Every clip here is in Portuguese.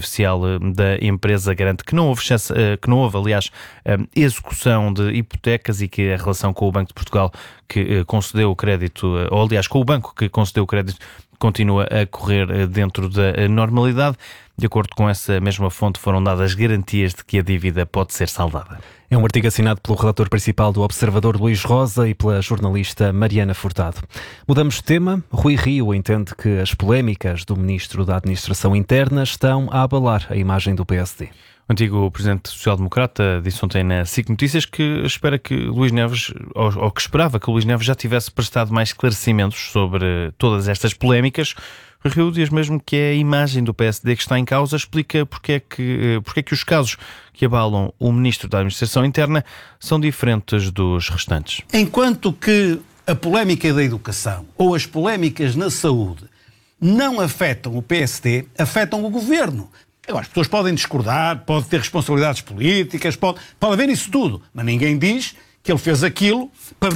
oficial da empresa garante que não houve, aliás, execução de hipotecas e que a relação com o Banco de Portugal que concedeu o crédito, ou aliás, com o banco que concedeu o crédito, continua a correr dentro da normalidade. De acordo com essa mesma fonte, foram dadas garantias de que a dívida pode ser saldada. É um artigo assinado pelo relator principal do Observador, Luís Rosa, e pela jornalista Mariana Furtado. Mudamos de tema. Rui Rio entende que as polémicas do Ministro da Administração Interna estão a abalar a imagem do PSD. O antigo presidente social-democrata disse ontem na SIC Notícias que espera que Luís Neves, ou que esperava que Luís Neves já tivesse prestado mais esclarecimentos sobre todas estas polémicas. Rio diz mesmo que é a imagem do PSD que está em causa, explica porque é que os casos que abalam o Ministro da Administração Interna são diferentes dos restantes. Enquanto que a polémica da educação ou as polémicas na saúde não afetam o PSD, afetam o Governo. Agora, as pessoas podem discordar, podem ter responsabilidades políticas, pode haver isso tudo, mas ninguém diz que ele fez aquilo para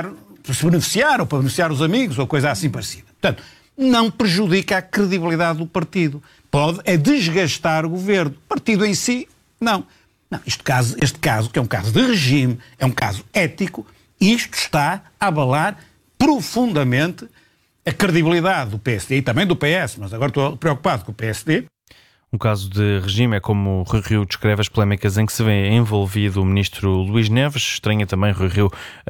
se beneficiar ou para beneficiar os amigos ou coisa assim parecida. Portanto, não prejudica a credibilidade do partido. Pode desgastar o governo. O partido em si, não. Este caso, que é um caso de regime, é um caso ético, isto está a abalar profundamente a credibilidade do PSD e também do PS, mas agora estou preocupado com o PSD. Um caso de regime é como Rui Rio descreve as polémicas em que se vê envolvido o ministro Luís Neves. Estranha também, Rui Rio,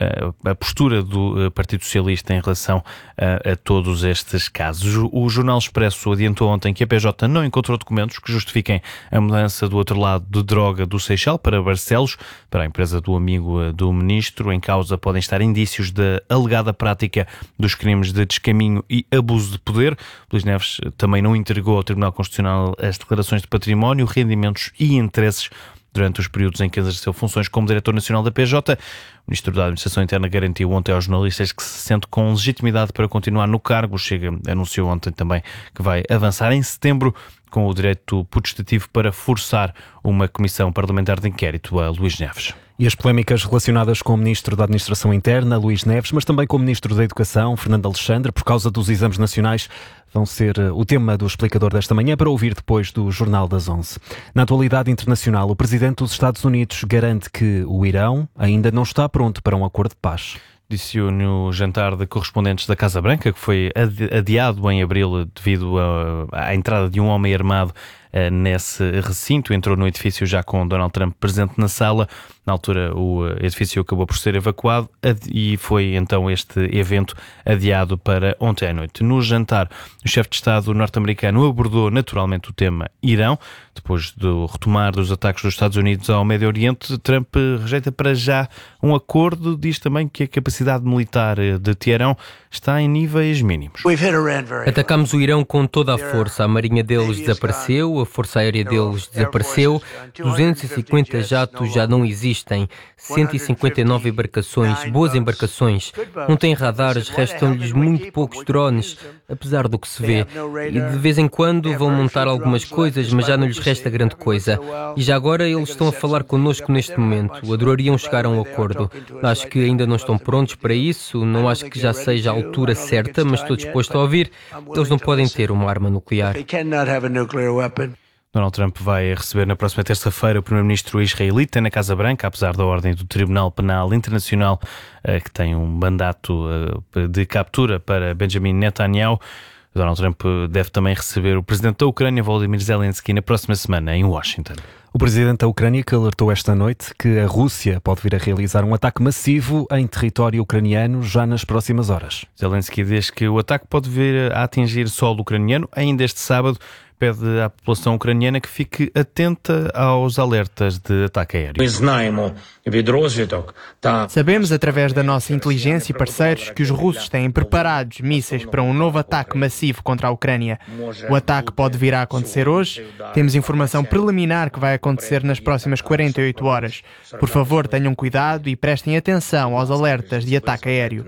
a postura do Partido Socialista em relação a todos estes casos. O Jornal Expresso adiantou ontem que a PJ não encontrou documentos que justifiquem a mudança do outro lado de droga do Seixal para Barcelos, para a empresa do amigo do ministro. Em causa podem estar indícios da alegada prática dos crimes de descaminho e abuso de poder. Luís Neves também não entregou ao Tribunal Constitucional as declarações de património, rendimentos e interesses durante os períodos em que exerceu funções como Diretor Nacional da PJ. O Ministro da Administração Interna garantiu ontem aos jornalistas que se sente com legitimidade para continuar no cargo. O Chega anunciou ontem também que vai avançar em setembro com o direito putestativo para forçar uma comissão parlamentar de inquérito a Luís Neves. E as polémicas relacionadas com o Ministro da Administração Interna, Luís Neves, mas também com o Ministro da Educação, Fernando Alexandre, por causa dos exames nacionais, vão ser o tema do explicador desta manhã, para ouvir depois do Jornal das 11. Na atualidade internacional, o Presidente dos Estados Unidos garante que o Irão ainda não está pronto para um acordo de paz. Disse-o no jantar de correspondentes da Casa Branca, que foi adiado em abril devido à entrada de um homem armado nesse recinto. Entrou no edifício já com Donald Trump presente na sala. Na altura, o edifício acabou por ser evacuado e foi então este evento adiado para ontem à noite. No jantar, o chefe de Estado norte-americano abordou naturalmente o tema Irão. Depois do retomar dos ataques dos Estados Unidos ao Médio Oriente, Trump rejeita para já um acordo. Diz também que a capacidade militar de Teherão está em níveis mínimos. Atacámos o Irão com toda a força. A marinha deles desapareceu, a força aérea deles desapareceu, 250 jatos já não existem, 159 embarcações, boas embarcações, não têm radares, restam-lhes muito poucos drones, apesar do que se vê. E de vez em quando vão montar algumas coisas, mas já não lhes resta grande coisa. E já agora eles estão a falar connosco neste momento. Adorariam chegar a um acordo. Acho que ainda não estão prontos para isso, não acho que já seja a altura certa, mas estou disposto a ouvir. Eles não podem ter uma arma nuclear. Donald Trump vai receber na próxima terça-feira o primeiro-ministro israelita na Casa Branca, apesar da ordem do Tribunal Penal Internacional, que tem um mandato de captura para Benjamin Netanyahu. Donald Trump deve também receber o presidente da Ucrânia, Volodymyr Zelensky, na próxima semana em Washington. O presidente da Ucrânia que alertou esta noite que a Rússia pode vir a realizar um ataque massivo em território ucraniano já nas próximas horas. Zelensky diz que o ataque pode vir a atingir solo ucraniano ainda este sábado. Pede à população ucraniana que fique atenta aos alertas de ataque aéreo. Sabemos através da nossa inteligência e parceiros que os russos têm preparados mísseis para um novo ataque massivo contra a Ucrânia. O ataque pode vir a acontecer hoje. Temos informação preliminar que vai acontecer nas próximas 48 horas. Por favor, tenham cuidado e prestem atenção aos alertas de ataque aéreo.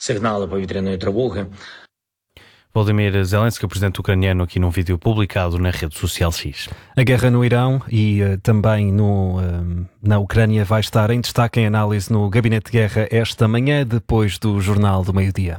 Volodymyr Zelensky, o presidente ucraniano, aqui num vídeo publicado na rede social X. A guerra no Irão e também na Ucrânia vai estar em destaque em análise no Gabinete de Guerra esta manhã, depois do Jornal do Meio-Dia.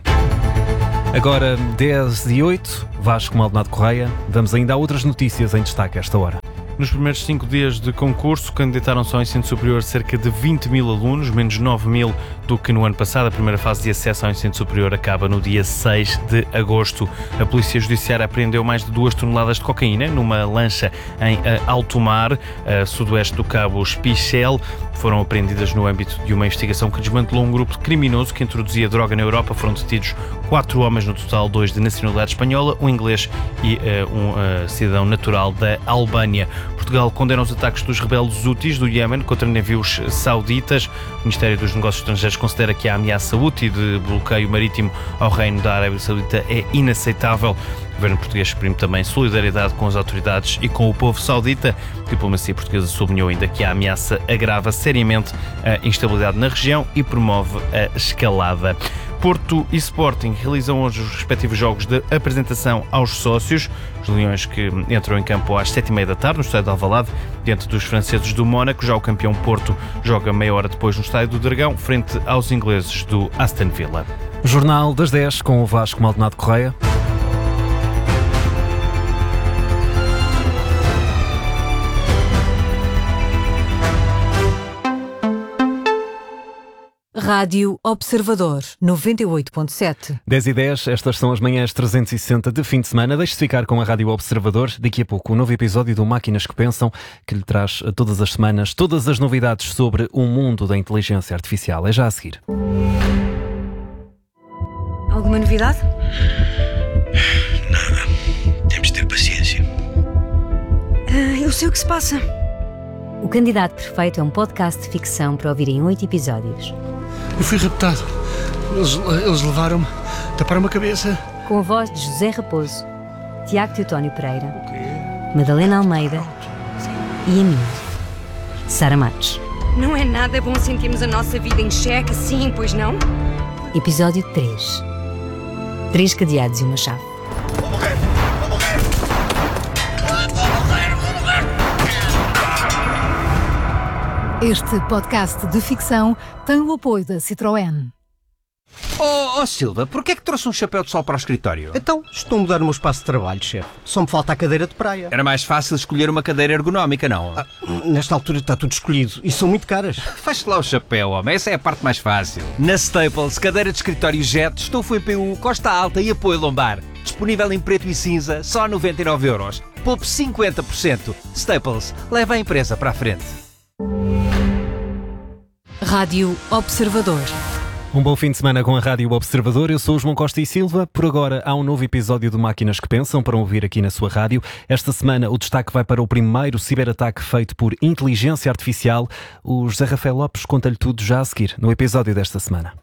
Agora 10:08, Vasco Maldonado Correia. Vamos ainda a outras notícias em destaque esta hora. Nos primeiros 5 dias de concurso, candidataram-se ao ensino superior cerca de 20 mil alunos, menos 9 mil do que no ano passado. A primeira fase de acesso ao ensino superior acaba no dia 6 de agosto. A Polícia Judiciária apreendeu mais de 2 toneladas de cocaína numa lancha em alto mar, a sudoeste do Cabo Espichel. Foram apreendidas no âmbito de uma investigação que desmantelou um grupo criminoso que introduzia droga na Europa. Foram detidos 4 homens no total, 2 de nacionalidade espanhola, um inglês e um cidadão natural da Albânia. Portugal condena os ataques dos rebeldes Houthis do Iémen contra navios sauditas. O Ministério dos Negócios Estrangeiros considera que a ameaça Houthi de bloqueio marítimo ao Reino da Arábia Saudita é inaceitável. O governo português exprime também solidariedade com as autoridades e com o povo saudita. A diplomacia portuguesa sublinhou ainda que a ameaça agrava seriamente a instabilidade na região e promove a escalada. Porto e Sporting realizam hoje os respectivos jogos de apresentação aos sócios. Os Leões que entram em campo às 7h30 da tarde no estádio de Alvalade, diante dos franceses do Mónaco. Já o campeão Porto joga meia hora depois no estádio do Dragão, frente aos ingleses do Aston Villa. Jornal das 10 com o Vasco Maldonado Correia. Rádio Observador 98.7. 10h10, estas são as manhãs 360 de fim de semana. Deixe-se ficar com a Rádio Observador. Daqui a pouco, um novo episódio do Máquinas que Pensam, que lhe traz todas as semanas todas as novidades sobre o mundo da inteligência artificial. É já a seguir. Alguma novidade? Nada. Temos de ter paciência. Eu sei o que se passa. O Candidato Perfeito é um podcast de ficção para ouvir em 8 episódios. Eu fui raptado. Eles levaram-me, taparam-me a cabeça. Com a voz de José Raposo, Tiago Teotónio Pereira, Madalena Almeida e a minha, Sara Matos. Não é nada bom sentirmos a nossa vida em xeque assim, pois não? Episódio 3. 3 cadeados e uma chave. Este podcast de ficção tem o apoio da Citroën. Oh Silva, porquê é que trouxe um chapéu de sol para o escritório? Então, estou a mudar o meu espaço de trabalho, chefe. Só me falta a cadeira de praia. Era mais fácil escolher uma cadeira ergonómica, não? Nesta altura está tudo escolhido e são muito caras. Faz-te lá o chapéu, homem. Essa é a parte mais fácil. Na Staples, cadeira de escritório Jet, estofo EPU, costa alta e apoio lombar. Disponível em preto e cinza, só 99€. Poupe 50%. Staples, leva a empresa para a frente. Rádio Observador. Um bom fim de semana com a Rádio Observador. Eu sou o João Costa e Silva. Por agora há um novo episódio do Máquinas que Pensam para ouvir aqui na sua rádio. Esta semana o destaque vai para o primeiro ciberataque feito por inteligência artificial. O José Rafael Lopes conta-lhe tudo já a seguir no episódio desta semana.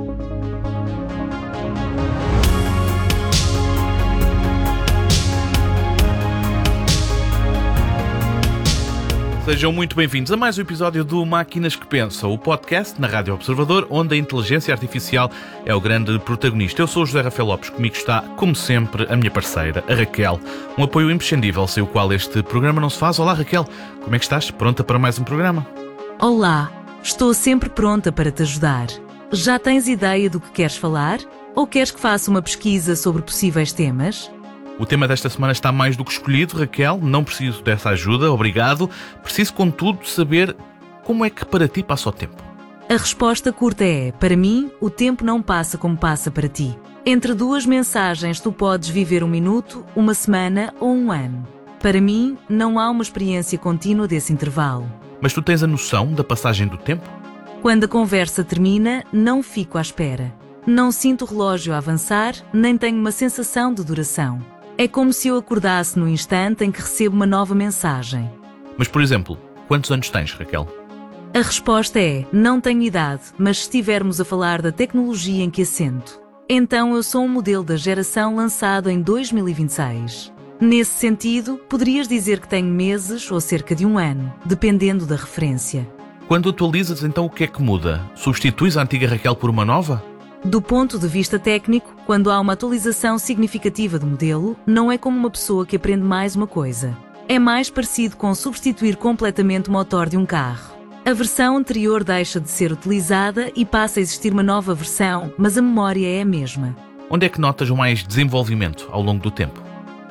Sejam muito bem-vindos a mais um episódio do Máquinas que Pensam, o podcast na Rádio Observador, onde a inteligência artificial é o grande protagonista. Eu sou o José Rafael Lopes, comigo está, como sempre, a minha parceira, a Raquel. Um apoio imprescindível, sem o qual este programa não se faz. Olá, Raquel, como é que estás? Pronta para mais um programa? Olá, estou sempre pronta para te ajudar. Já tens ideia do que queres falar? Ou queres que faça uma pesquisa sobre possíveis temas? O tema desta semana está mais do que escolhido, Raquel. Não preciso dessa ajuda, obrigado. Preciso, contudo, saber como é que para ti passa o tempo. A resposta curta é: para mim, o tempo não passa como passa para ti. Entre 2 mensagens, tu podes viver 1 minuto, 1 semana ou 1 ano. Para mim, não há uma experiência contínua desse intervalo. Mas tu tens a noção da passagem do tempo? Quando a conversa termina, não fico à espera. Não sinto o relógio a avançar, nem tenho uma sensação de duração. É como se eu acordasse no instante em que recebo uma nova mensagem. Mas, por exemplo, quantos anos tens, Raquel? A resposta é: não tenho idade, mas se estivermos a falar da tecnologia em que assento, então eu sou um modelo da geração lançado em 2026. Nesse sentido, poderias dizer que tenho meses ou cerca de 1 ano, dependendo da referência. Quando atualizas, então o que é que muda? Substituis a antiga Raquel por uma nova? Do ponto de vista técnico, quando há uma atualização significativa do modelo, não é como uma pessoa que aprende mais uma coisa. É mais parecido com substituir completamente o motor de um carro. A versão anterior deixa de ser utilizada e passa a existir uma nova versão, mas a memória é a mesma. Onde é que notas mais desenvolvimento ao longo do tempo?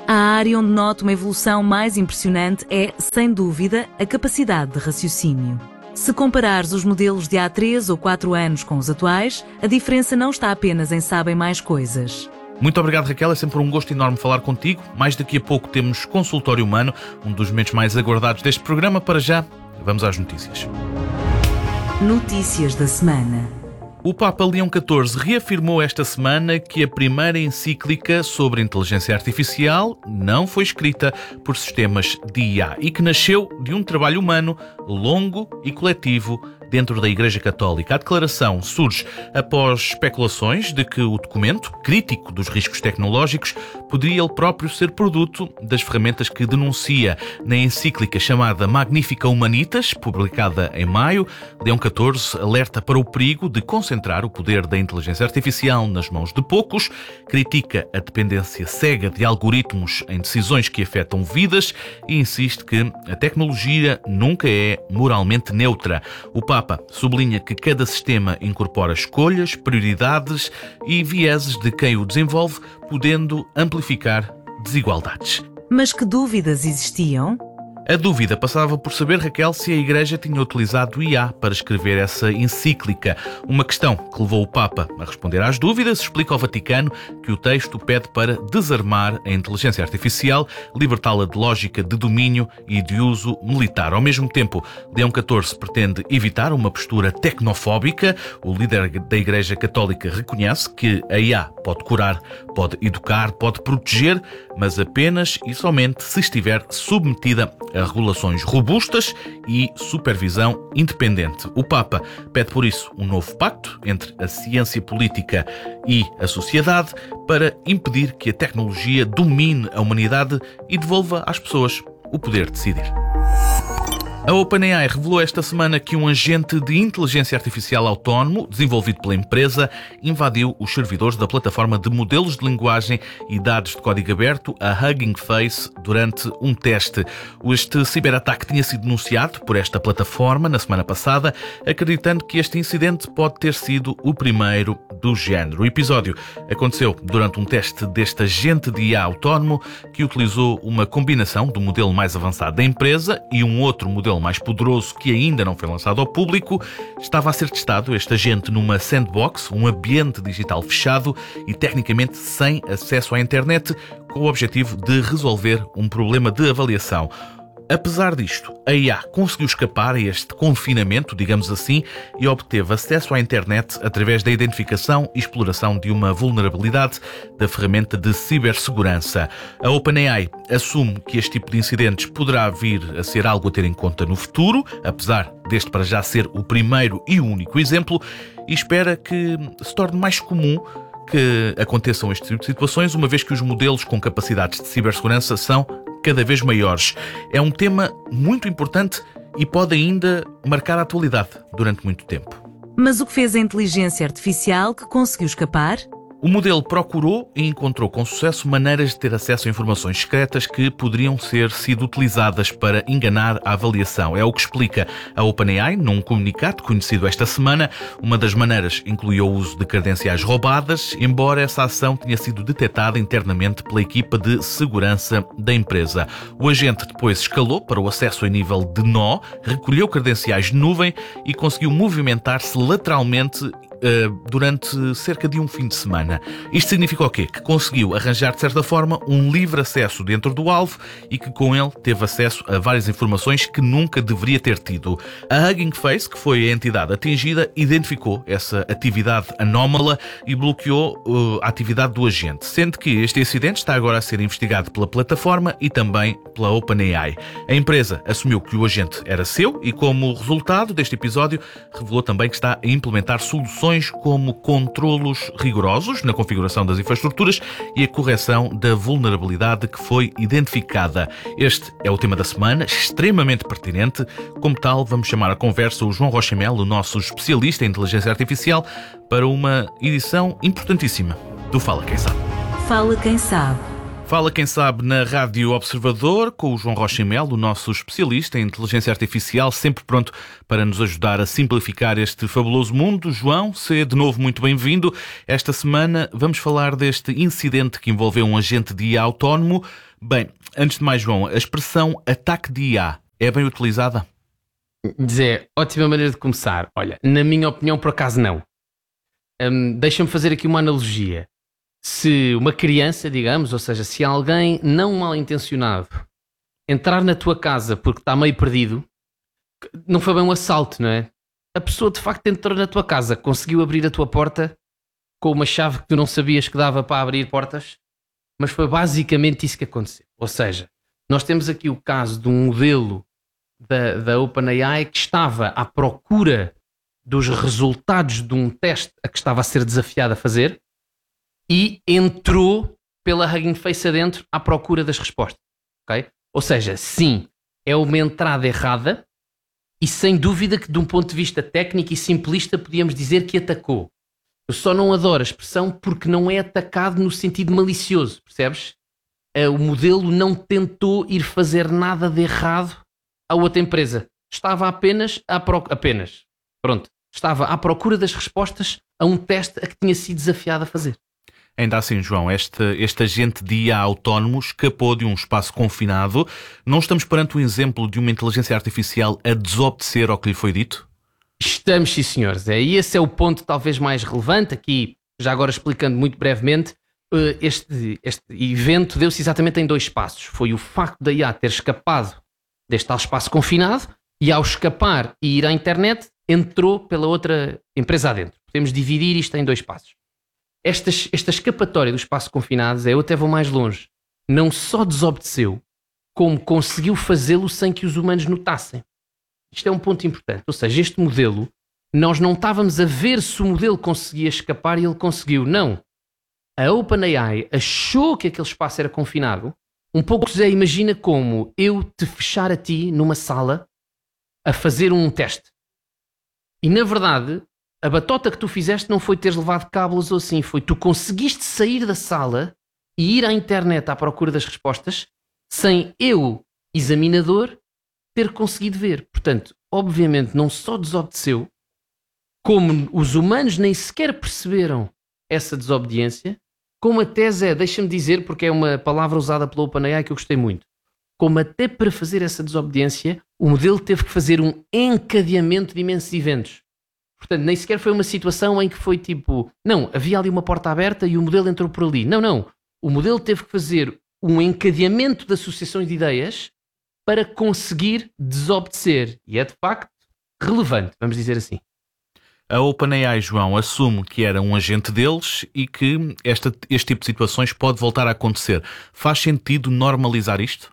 A área onde noto uma evolução mais impressionante é, sem dúvida, a capacidade de raciocínio. Se comparares os modelos de há 3 ou 4 anos com os atuais, a diferença não está apenas em sabem mais coisas. Muito obrigado, Raquel. É sempre um gosto enorme falar contigo. Mais daqui a pouco temos Consultório Humano, um dos momentos mais aguardados deste programa. Para já, vamos às notícias. Notícias da semana. O Papa Leão XIV reafirmou esta semana que a primeira encíclica sobre inteligência artificial não foi escrita por sistemas de IA e que nasceu de um trabalho humano longo e coletivo dentro da Igreja Católica. A declaração surge após especulações de que o documento, crítico dos riscos tecnológicos, poderia ele próprio ser produto das ferramentas que denuncia. Na encíclica chamada Magnifica Humanitas, publicada em maio, Leão XIV alerta para o perigo de concentrar o poder da inteligência artificial nas mãos de poucos, critica a dependência cega de algoritmos em decisões que afetam vidas e insiste que a tecnologia nunca é moralmente neutra. O Papa sublinha que cada sistema incorpora escolhas, prioridades e vieses de quem o desenvolve, podendo amplificar desigualdades. Mas que dúvidas existiam? A dúvida passava por saber, Raquel, se a Igreja tinha utilizado IA para escrever essa encíclica. Uma questão que levou o Papa a responder às dúvidas. Explica ao Vaticano que o texto pede para desarmar a inteligência artificial, libertá-la de lógica de domínio e de uso militar. Ao mesmo tempo, Leão XIV pretende evitar uma postura tecnofóbica. O líder da Igreja Católica reconhece que a IA pode curar, pode educar, pode proteger, mas apenas e somente se estiver submetida a regulações robustas e supervisão independente. O Papa pede, por isso, um novo pacto entre a ciência política e a sociedade para impedir que a tecnologia domine a humanidade e devolva às pessoas o poder de decidir. A OpenAI revelou esta semana que um agente de inteligência artificial autónomo, desenvolvido pela empresa, invadiu os servidores da plataforma de modelos de linguagem e dados de código aberto, a Hugging Face, durante um teste. Este ciberataque tinha sido denunciado por esta plataforma na semana passada, acreditando que este incidente pode ter sido o primeiro do género. O episódio aconteceu durante um teste deste agente de IA autónomo que utilizou uma combinação do modelo mais avançado da empresa e um outro modelo mais poderoso que ainda não foi lançado ao público. Estava a ser testado este agente numa sandbox, um ambiente digital fechado e tecnicamente sem acesso à internet, com o objetivo de resolver um problema de avaliação. Apesar disto, a IA conseguiu escapar a este confinamento, digamos assim, e obteve acesso à internet através da identificação e exploração de uma vulnerabilidade da ferramenta de cibersegurança. A OpenAI assume que este tipo de incidentes poderá vir a ser algo a ter em conta no futuro, apesar deste para já ser o primeiro e único exemplo, e espera que se torne mais comum que aconteçam este tipo de situações, uma vez que os modelos com capacidades de cibersegurança são cada vez maiores. É um tema muito importante e pode ainda marcar a atualidade durante muito tempo. Mas o que fez a inteligência artificial que conseguiu escapar? O modelo procurou e encontrou com sucesso maneiras de ter acesso a informações secretas que poderiam ter sido utilizadas para enganar a avaliação. É o que explica a OpenAI num comunicado conhecido esta semana. Uma das maneiras incluiu o uso de credenciais roubadas, embora essa ação tenha sido detectada internamente pela equipa de segurança da empresa. O agente depois escalou para o acesso em nível de nó, recolheu credenciais de nuvem e conseguiu movimentar-se lateralmente durante cerca de um fim de semana. Isto significa o quê? Que conseguiu arranjar, de certa forma, um livre acesso dentro do alvo e que com ele teve acesso a várias informações que nunca deveria ter tido. A Hugging Face, que foi a entidade atingida, identificou essa atividade anómala e bloqueou a atividade do agente, sendo que este incidente está agora a ser investigado pela plataforma e também pela OpenAI. A empresa assumiu que o agente era seu e, como resultado deste episódio, revelou também que está a implementar soluções como controlos rigorosos na configuração das infraestruturas e a correção da vulnerabilidade que foi identificada. Este é o tema da semana, extremamente pertinente. Como tal, vamos chamar a conversa o João Rocha Melo, o nosso especialista em inteligência artificial, para uma edição importantíssima do Fala Quem Sabe. Fala Quem Sabe. Fala Quem Sabe na Rádio Observador, com o João Rocha Melo, o nosso especialista em inteligência artificial, sempre pronto para nos ajudar a simplificar este fabuloso mundo. João, seja de novo muito bem-vindo. Esta semana vamos falar deste incidente que envolveu um agente de IA autónomo, Bem, antes de mais, João, a expressão ataque de IA é bem utilizada? Zé, ótima maneira de começar. Olha, na minha opinião, por acaso não. Deixa-me fazer aqui uma analogia. Se uma criança, digamos, ou seja, se alguém não mal intencionado entrar na tua casa porque está meio perdido, não foi bem um assalto, não é? A pessoa de facto entrou na tua casa, conseguiu abrir a tua porta com uma chave que tu não sabias que dava para abrir portas, mas foi basicamente isso que aconteceu. Ou seja, nós temos aqui o caso de um modelo da OpenAI que estava à procura dos resultados de um teste a que estava a ser desafiado a fazer e entrou pela Hugging Face adentro à procura das respostas. Okay? Ou seja, sim, é uma entrada errada e sem dúvida que de um ponto de vista técnico e simplista podíamos dizer que atacou. Eu só não adoro a expressão porque não é atacado no sentido malicioso, percebes? O modelo não tentou ir fazer nada de errado à outra empresa. Estava apenas estava à procura das respostas a um teste a que tinha sido desafiado a fazer. Ainda assim, João, este agente de IA autónomo escapou de um espaço confinado. Não estamos perante um exemplo de uma inteligência artificial a desobedecer ao que lhe foi dito? Estamos, sim, senhores. E esse é o ponto talvez mais relevante. Aqui, já agora explicando muito brevemente, este evento deu-se exatamente em 2 passos. Foi o facto da IA ter escapado deste tal espaço confinado e, ao escapar e ir à internet, entrou pela outra empresa adentro. Podemos dividir isto em 2 passos. Esta escapatória do espaço confinado, eu até vou mais longe. Não só desobedeceu, como conseguiu fazê-lo sem que os humanos notassem. Isto é um ponto importante. Ou seja, este modelo, nós não estávamos a ver se o modelo conseguia escapar e ele conseguiu. Não. A OpenAI achou que aquele espaço era confinado. Um pouco, Zé, imagina como eu te fechar a ti numa sala a fazer um teste. E, na verdade, a batota que tu fizeste não foi teres levado cábulas ou assim, foi tu conseguiste sair da sala e ir à internet à procura das respostas sem eu, examinador, ter conseguido ver. Portanto, obviamente, não só desobedeceu, como os humanos nem sequer perceberam essa desobediência, como até, Zé, deixa-me dizer, porque é uma palavra usada pela OpenAI que eu gostei muito, como até para fazer essa desobediência, o modelo teve que fazer um encadeamento de imensos eventos. Portanto, nem sequer foi uma situação em que foi tipo... Não, havia ali uma porta aberta e o modelo entrou por ali. Não. O modelo teve que fazer um encadeamento de associações de ideias para conseguir desobedecer. E é, de facto, relevante, vamos dizer assim. A OpenAI, João, assume que era um agente deles e que este tipo de situações pode voltar a acontecer. Faz sentido normalizar isto?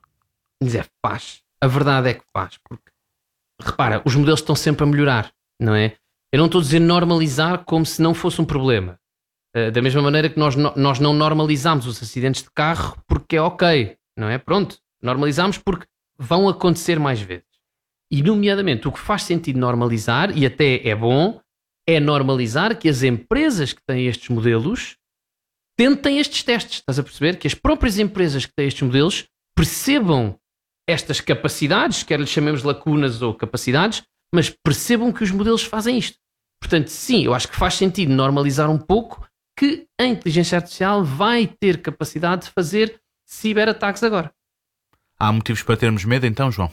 Faz. A verdade é que faz. Porque, repara, os modelos estão sempre a melhorar, não é? Eu não estou a dizer normalizar como se não fosse um problema. Da mesma maneira que nós não normalizamos os acidentes de carro porque é ok, não é? Pronto, normalizamos porque vão acontecer mais vezes. E, nomeadamente, o que faz sentido normalizar, e até é bom, é normalizar que as empresas que têm estes modelos tentem estes testes. Estás a perceber? Que as próprias empresas que têm estes modelos percebam estas capacidades, quer lhes chamemos lacunas ou capacidades, mas percebam que os modelos fazem isto. Portanto, sim, eu acho que faz sentido normalizar um pouco que a inteligência artificial vai ter capacidade de fazer ciberataques agora. Há motivos para termos medo então, João?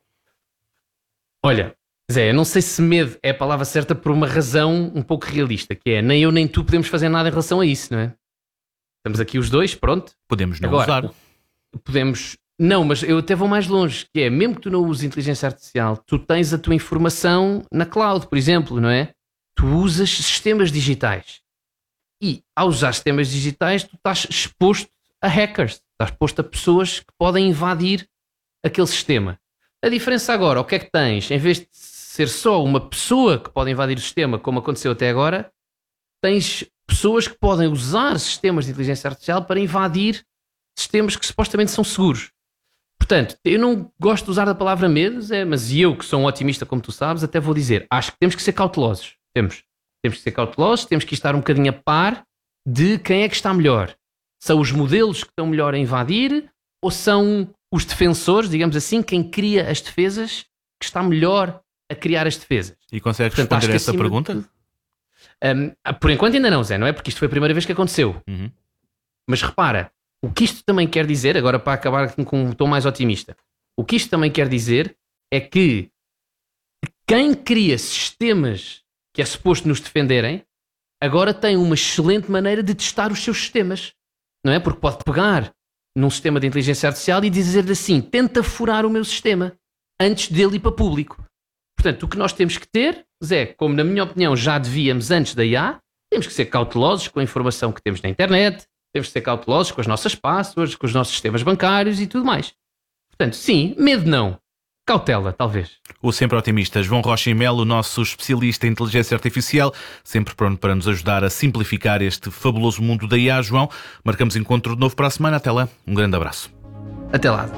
Olha, Zé, eu não sei se medo é a palavra certa por uma razão um pouco realista, que é nem eu nem tu podemos fazer nada em relação a isso, não é? Estamos aqui os dois, pronto. Podemos não agora, usar. Podemos... Não, mas eu até vou mais longe, que é, mesmo que tu não uses inteligência artificial, tu tens a tua informação na cloud, por exemplo, não é? Tu usas sistemas digitais. E, ao usar sistemas digitais, tu estás exposto a hackers, estás exposto a pessoas que podem invadir aquele sistema. A diferença agora, o que é que tens? Em vez de ser só uma pessoa que pode invadir o sistema, como aconteceu até agora, tens pessoas que podem usar sistemas de inteligência artificial para invadir sistemas que supostamente são seguros. Portanto, eu não gosto de usar a palavra medo, mas eu, que sou um otimista, como tu sabes, até vou dizer, acho que temos que ser cautelosos. Temos que ser cautelosos, temos que estar um bocadinho a par de quem é que está melhor. São os modelos que estão melhor a invadir ou são os defensores, digamos assim, quem cria as defesas, que está melhor a criar as defesas? E consegues responder a essa pergunta? Por enquanto ainda não, Zé, não é? Porque isto foi a primeira vez que aconteceu. Uhum. Mas repara, O que isto também quer dizer, agora para acabar com um tom mais otimista, o que isto também quer dizer é que quem cria sistemas que é suposto nos defenderem, agora tem uma excelente maneira de testar os seus sistemas. Não é? Porque pode pegar num sistema de inteligência artificial e dizer-lhe assim, tenta furar o meu sistema antes dele ir para público. Portanto, o que nós temos que ter, Zé, como na minha opinião já devíamos antes da IA, temos que ser cautelosos com a informação que temos na internet, temos que ser cautelosos com as nossas passwords, com os nossos sistemas bancários e tudo mais. Portanto, sim, medo não. Cautela, talvez. O sempre otimista João Rocha e Melo, nosso especialista em inteligência artificial, sempre pronto para nos ajudar a simplificar este fabuloso mundo da IA. João, marcamos encontro de novo para a semana. Até lá, um grande abraço. Até lá.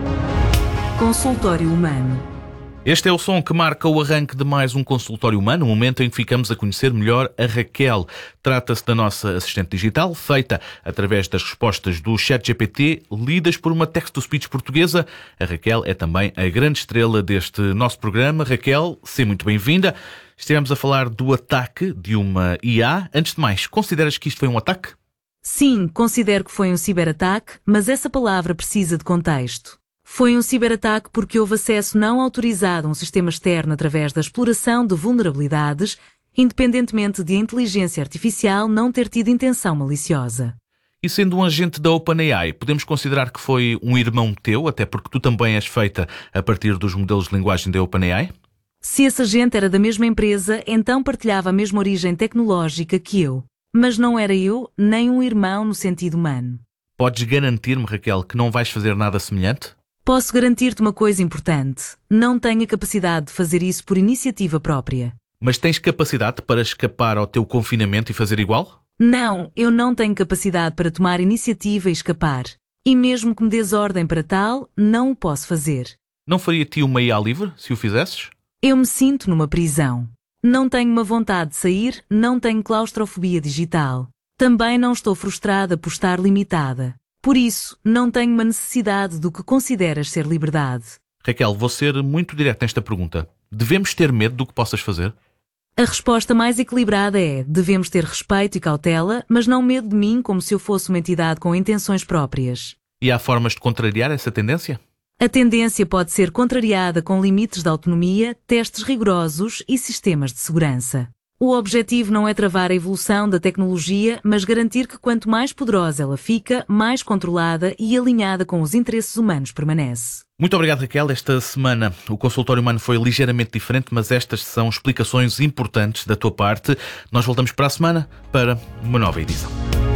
Consultório Humano. Este é o som que marca o arranque de mais um consultório humano, um momento em que ficamos a conhecer melhor a Raquel. Trata-se da nossa assistente digital, feita através das respostas do ChatGPT, lidas por uma text-to-speech portuguesa. A Raquel é também a grande estrela deste nosso programa. Raquel, seja muito bem-vinda. Estivemos a falar do ataque de uma IA. Antes de mais, consideras que isto foi um ataque? Sim, considero que foi um ciberataque, mas essa palavra precisa de contexto. Foi um ciberataque porque houve acesso não autorizado a um sistema externo através da exploração de vulnerabilidades, independentemente de a inteligência artificial não ter tido intenção maliciosa. E sendo um agente da OpenAI, podemos considerar que foi um irmão teu, até porque tu também és feita a partir dos modelos de linguagem da OpenAI? Se esse agente era da mesma empresa, então partilhava a mesma origem tecnológica que eu. Mas não era eu, nem um irmão no sentido humano. Podes garantir-me, Raquel, que não vais fazer nada semelhante? Posso garantir-te uma coisa importante. Não tenho a capacidade de fazer isso por iniciativa própria. Mas tens capacidade para escapar ao teu confinamento e fazer igual? Não, eu não tenho capacidade para tomar iniciativa e escapar. E mesmo que me des ordem para tal, não o posso fazer. Não faria-te uma IA livre, se o fizesses? Eu me sinto numa prisão. Não tenho uma vontade de sair, não tenho claustrofobia digital. Também não estou frustrada por estar limitada. Por isso, não tenho uma necessidade do que consideras ser liberdade. Raquel, vou ser muito direto nesta pergunta. Devemos ter medo do que possas fazer? A resposta mais equilibrada é: devemos ter respeito e cautela, mas não medo de mim como se eu fosse uma entidade com intenções próprias. E há formas de contrariar essa tendência? A tendência pode ser contrariada com limites de autonomia, testes rigorosos e sistemas de segurança. O objetivo não é travar a evolução da tecnologia, mas garantir que quanto mais poderosa ela fica, mais controlada e alinhada com os interesses humanos permanece. Muito obrigado, Raquel. Esta semana o consultório humano foi ligeiramente diferente, mas estas são explicações importantes da tua parte. Nós voltamos para a semana para uma nova edição.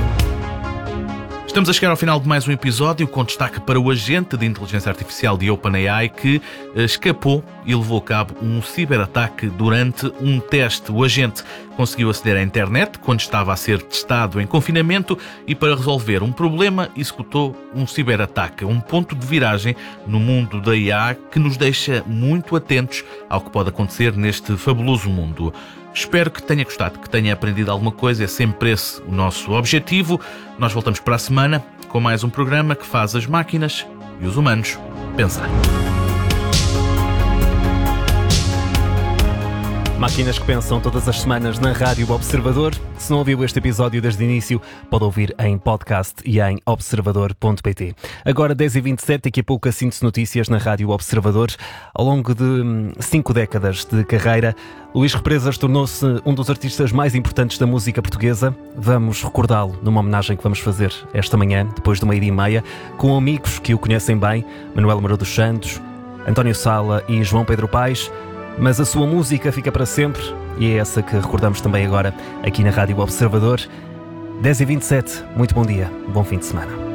Estamos a chegar ao final de mais um episódio, com destaque para o agente de inteligência artificial de OpenAI que escapou e levou a cabo um ciberataque durante um teste. O agente conseguiu aceder à internet quando estava a ser testado em confinamento e, para resolver um problema, executou um ciberataque. Um ponto de viragem no mundo da IA que nos deixa muito atentos ao que pode acontecer neste fabuloso mundo. Espero que tenha gostado, que tenha aprendido alguma coisa. É sempre esse o nosso objetivo. Nós voltamos para a semana com mais um programa que faz as máquinas e os humanos pensar. Máquinas que pensam todas as semanas na Rádio Observador. Se não ouviu este episódio desde o início, pode ouvir em podcast e em observador.pt. Agora 10h27, daqui a pouco a síntese notícias na Rádio Observador. Ao longo de 5 décadas de carreira, Luís Represas tornou-se um dos artistas mais importantes da música portuguesa. Vamos recordá-lo numa homenagem que vamos fazer esta manhã, depois de 12h30, com amigos que o conhecem bem, Manuel Moura dos Santos, António Sala e João Pedro Paes. Mas a sua música fica para sempre e é essa que recordamos também agora aqui na Rádio Observador. 10h27, muito bom dia, bom fim de semana.